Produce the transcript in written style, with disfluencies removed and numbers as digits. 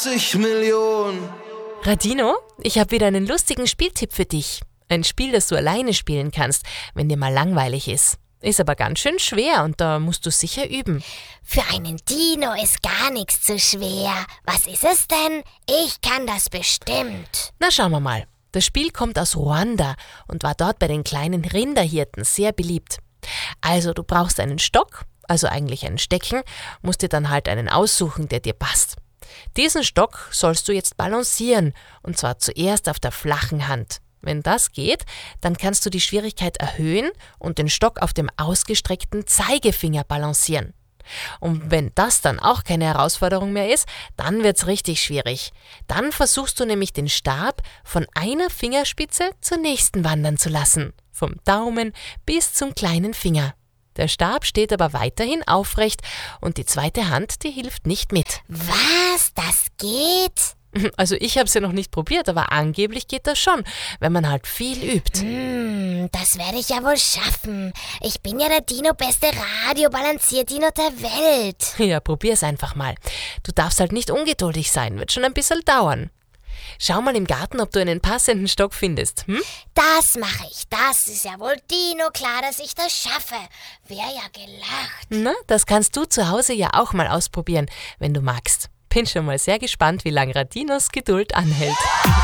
Millionen. Radino, ich habe wieder einen lustigen Spieltipp für dich. Ein Spiel, das du alleine spielen kannst, wenn dir mal langweilig ist. Ist aber ganz schön schwer und da musst du sicher üben. Für einen Dino ist gar nichts zu schwer. Was ist es denn? Ich kann das bestimmt. Na, schauen wir mal. Das Spiel kommt aus Ruanda und war dort bei den kleinen Rinderhirten sehr beliebt. Also, du brauchst einen Stock, also eigentlich einen Stecken, musst dir dann halt einen aussuchen, der dir passt. Diesen Stock sollst du jetzt balancieren, und zwar zuerst auf der flachen Hand. Wenn das geht, dann kannst du die Schwierigkeit erhöhen und den Stock auf dem ausgestreckten Zeigefinger balancieren. Und wenn das dann auch keine Herausforderung mehr ist, dann wird's richtig schwierig. Dann versuchst du nämlich den Stab von einer Fingerspitze zur nächsten wandern zu lassen. Vom Daumen bis zum kleinen Finger. Der Stab steht aber weiterhin aufrecht und die zweite Hand, die hilft nicht mit. Was? Das geht? Also ich habe es ja noch nicht probiert, aber angeblich geht das schon, wenn man halt viel übt. Das werde ich ja wohl schaffen. Ich bin ja der Dino-beste Radio-Balancier-Dino der Welt. Ja, probier's einfach mal. Du darfst halt nicht ungeduldig sein, wird schon ein bisschen dauern. Schau mal im Garten, ob du einen passenden Stock findest. Das mache ich. Das ist ja wohl Dino klar, dass ich das schaffe. Wär ja gelacht. Na, das kannst du zu Hause ja auch mal ausprobieren, wenn du magst. Bin schon mal sehr gespannt, wie lange Radinos Geduld anhält.